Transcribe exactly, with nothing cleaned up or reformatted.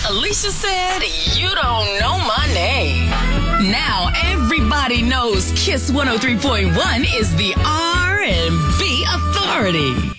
Alicia said, you don't know my name. Now everybody knows Kiss one oh three point one is the R and B authority.